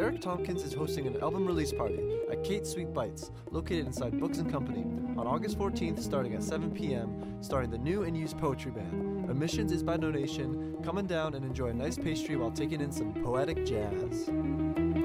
Eric Tompkins is hosting an album release party at Kate's Sweet Bites, located inside Books & Company, on August 14th starting at 7 p.m., starring the new and used poetry band. Admissions is by donation. Come on down and enjoy a nice pastry while taking in some poetic jazz.